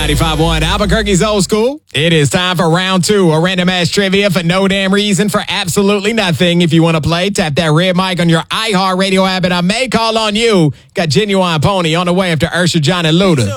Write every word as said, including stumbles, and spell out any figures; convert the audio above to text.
ninety-five point one Albuquerque's Old School. It is time for round two of random ass trivia for no damn reason, for absolutely nothing. If you want to play, tap that red mic on your iHeartRadio app and I may call on you. Got Genuine Pony on the way after Ursha, John, and Luda.